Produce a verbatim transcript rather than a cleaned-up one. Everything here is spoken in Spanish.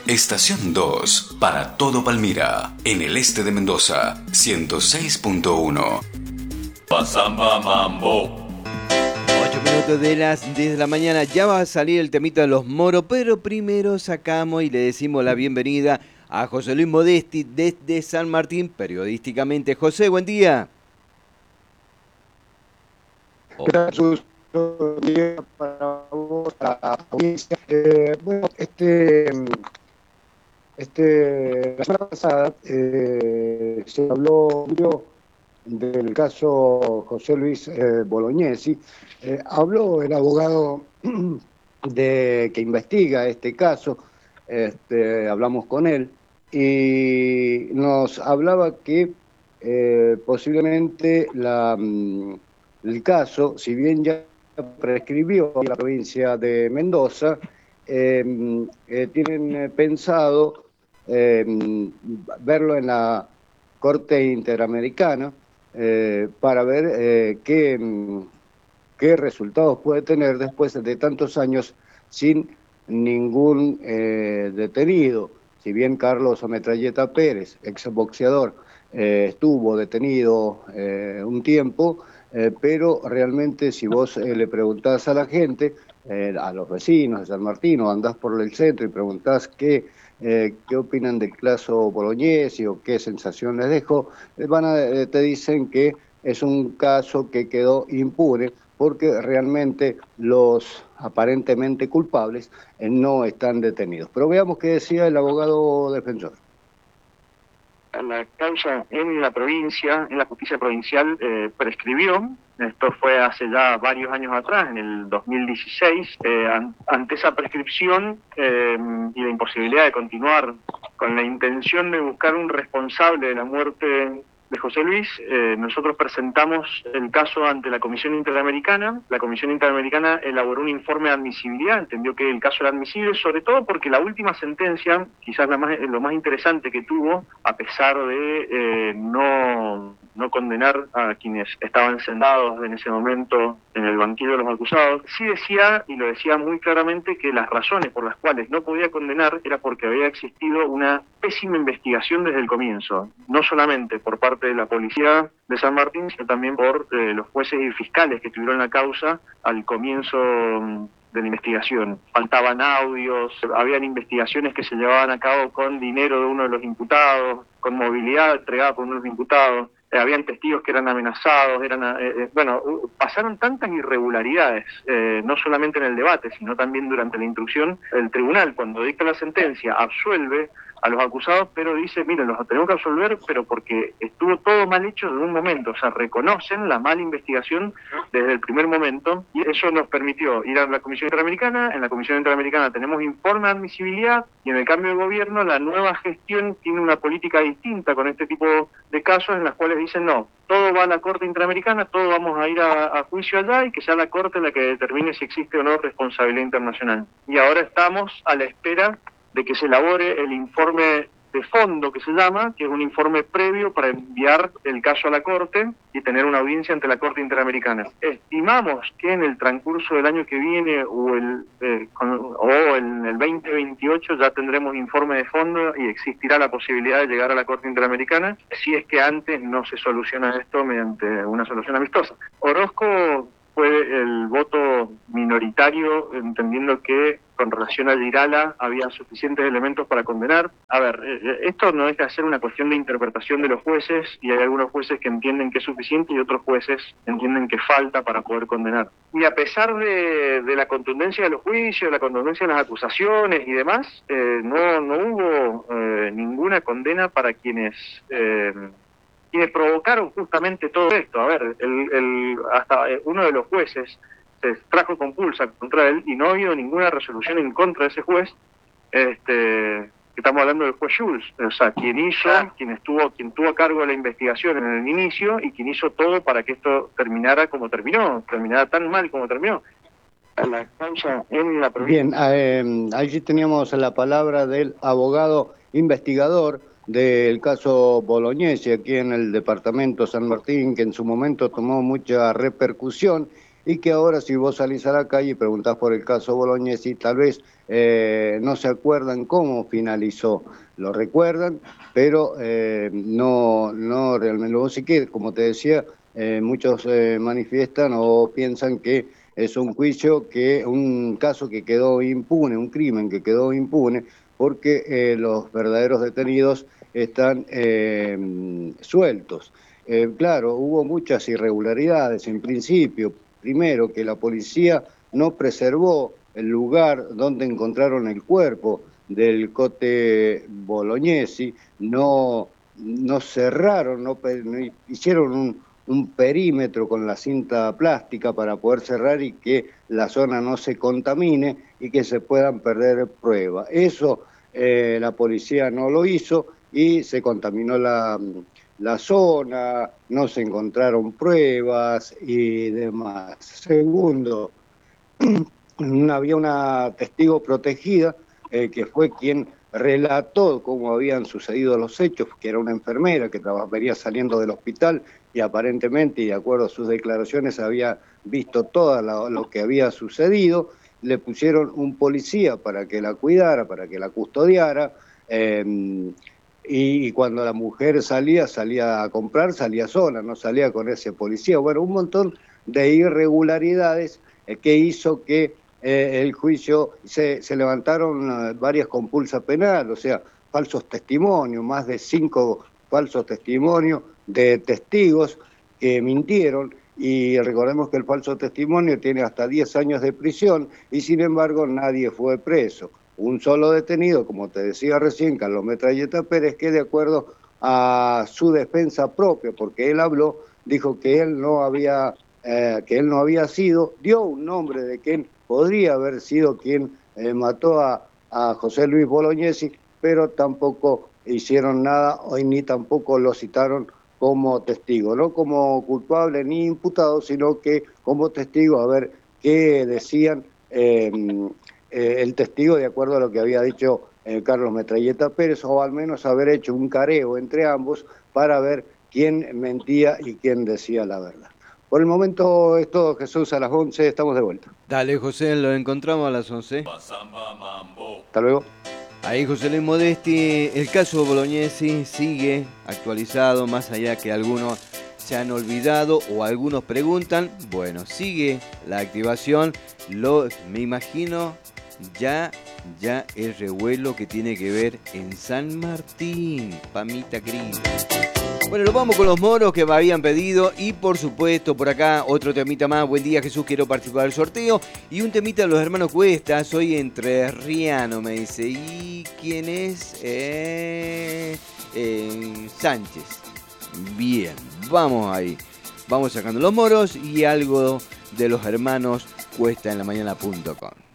Estación dos, para todo Palmira, en el este de Mendoza, ciento seis punto uno. Pasamba Mambo. ocho minutos de las diez de la mañana, ya va a salir el temita de los moros, pero primero sacamos y le decimos la bienvenida a José Luis Modesti desde San Martín, periodísticamente. José, buen día. ¿Qué tal, Jesús? Buen día para vos, para la audiencia. Eh, bueno, este, este, la semana pasada eh, se habló del caso José Luis eh, Bolognesi. Eh, habló el abogado de, que investiga este caso, este, hablamos con él, y nos hablaba que eh, posiblemente la, el caso, si bien ya prescribió en la provincia de Mendoza, eh, eh, tienen pensado eh, verlo en la Corte Interamericana eh, para ver eh, qué, qué resultados puede tener después de tantos años sin ningún eh, detenido. Si bien Carlos Ametralleta Pérez, exboxeador, eh, estuvo detenido eh, un tiempo, eh, pero realmente si vos eh, le preguntás a la gente, eh, a los vecinos de San Martín, o andás por el centro y preguntás qué, eh, qué opinan del caso Bolognesi o qué sensación les dejó, eh, van a, eh, te dicen que es un caso que quedó impune, porque realmente los aparentemente culpables eh, no están detenidos. Pero veamos qué decía el abogado defensor. La causa en la provincia, en la justicia provincial, eh, prescribió. Esto fue hace ya varios años atrás, en el dos mil dieciséis. Eh, an, ante esa prescripción eh, y la imposibilidad de continuar con la intención de buscar un responsable de la muerte de José Luis, eh, nosotros presentamos el caso ante la Comisión Interamericana. La Comisión Interamericana elaboró un informe de admisibilidad, entendió que el caso era admisible, sobre todo porque la última sentencia, quizás la más, lo más interesante que tuvo, a pesar de eh, no, no condenar a quienes estaban sentados en ese momento en el banquillo de los acusados, sí decía, y lo decía muy claramente, que las razones por las cuales no podía condenar era porque había existido una pésima investigación desde el comienzo, no solamente por parte de la policía de San Martín, sino también por eh, los jueces y fiscales que tuvieron la causa al comienzo de la investigación. Faltaban audios, habían investigaciones que se llevaban a cabo con dinero de uno de los imputados, con movilidad entregada por uno de los imputados, eh, habían testigos que eran amenazados, eran eh, eh, bueno, pasaron tantas irregularidades, eh, no solamente en el debate, sino también durante la instrucción. El tribunal, cuando dicta la sentencia, absuelve a los acusados, pero dice, miren, los tenemos que absolver, pero porque estuvo todo mal hecho desde un momento. O sea, reconocen la mala investigación desde el primer momento, y eso nos permitió ir a la Comisión Interamericana. En la Comisión Interamericana tenemos informe de admisibilidad, y en el cambio de gobierno la nueva gestión tiene una política distinta con este tipo de casos, en las cuales dicen, no, todo va a la Corte Interamericana, todo vamos a ir a, a juicio allá, y que sea la Corte la que determine si existe o no responsabilidad internacional. Y ahora estamos a la espera de que se elabore el informe de fondo, que se llama, que es un informe previo para enviar el caso a la Corte y tener una audiencia ante la Corte Interamericana. Estimamos que en el transcurso del año que viene o, el, eh, con, o en el veinte veintiocho ya tendremos informe de fondo y existirá la posibilidad de llegar a la Corte Interamericana, si es que antes no se soluciona esto mediante una solución amistosa. Orozco fue el voto minoritario, entendiendo que con relación a Girala había suficientes elementos para condenar. A ver, esto no deja de ser una cuestión de interpretación de los jueces, y hay algunos jueces que entienden que es suficiente y otros jueces entienden que falta para poder condenar. Y a pesar de, de la contundencia de los juicios, la contundencia de las acusaciones y demás, eh, no, no hubo eh, ninguna condena para quienes... Eh, quienes provocaron justamente todo esto. A ver, el, el, hasta uno de los jueces se trajo compulsa contra él y no ha habido ninguna resolución en contra de ese juez. Este, estamos hablando del juez Schulz, o sea, quien hizo, quien estuvo, quien tuvo a cargo de la investigación en el inicio y quien hizo todo para que esto terminara como terminó, terminara tan mal como terminó. La causa en la provincia. Bien, eh, allí teníamos la palabra del abogado investigador del caso Bolognesi aquí en el departamento San Martín, que en su momento tomó mucha repercusión y que ahora si vos salís a la calle y preguntás por el caso Bolognesi, tal vez eh, no se acuerdan cómo finalizó, lo recuerdan, pero eh, no, no realmente. Luego sí que, como te decía, eh, muchos eh, manifiestan o piensan que es un juicio, que un caso que quedó impune, un crimen que quedó impune, porque eh, los verdaderos detenidos están eh, sueltos. Eh, claro, hubo muchas irregularidades en principio. Primero, que la policía no preservó el lugar donde encontraron el cuerpo del Cote Bolognesi, no, no cerraron, no, no hicieron un, un perímetro con la cinta plástica para poder cerrar y que la zona no se contamine y que se puedan perder pruebas. Eso eh, la policía no lo hizo y se contaminó la, la zona, no se encontraron pruebas y demás. Segundo, había una testigo protegida eh, que fue quien relató cómo habían sucedido los hechos, que era una enfermera que venía saliendo del hospital y aparentemente, y de acuerdo a sus declaraciones, había visto todo lo, lo que había sucedido. Le pusieron un policía para que la cuidara, para que la custodiara, eh, y, y cuando la mujer salía, salía a comprar, salía sola, no salía con ese policía. Bueno, un montón de irregularidades eh, que hizo que eh, el juicio, se, se levantaron uh, varias compulsas penales, o sea, falsos testimonios, más de cinco falsos testimonios de testigos que mintieron, y recordemos que el falso testimonio tiene hasta diez años de prisión y sin embargo nadie fue preso. Un solo detenido, como te decía recién, Carlos Metralleta Pérez, que de acuerdo a su defensa propia, porque él habló, dijo que él no había, eh, que él no había sido, dio un nombre de quien podría haber sido quien eh, mató a, a José Luis Bolognesi, pero tampoco hicieron nada, hoy ni tampoco lo citaron como testigo, no como culpable ni imputado, sino que como testigo, a ver qué decían eh, eh, el testigo de acuerdo a lo que había dicho eh, Carlos Metralleta Pérez, o al menos haber hecho un careo entre ambos para ver quién mentía y quién decía la verdad. Por el momento es todo, Jesús, a las once estamos de vuelta. Dale, José, lo encontramos a las once. Pasamba Mambo. Hasta luego. Ahí José Luis Modesti, el caso Bolognesi sigue actualizado, más allá que algunos se han olvidado o algunos preguntan, bueno, sigue la activación, lo, me imagino ya, ya el revuelo que tiene que ver en San Martín, Pamita querida. Bueno, nos vamos con los moros que me habían pedido y por supuesto por acá otro temita más. Buen día Jesús, quiero participar del sorteo. Y un temita de los hermanos Cuesta, soy entrerriano, me dice. ¿Y quién es? Eh, eh, Sánchez. Bien, vamos ahí. Vamos sacando los moros y algo de los hermanos Cuesta en la mañana punto com.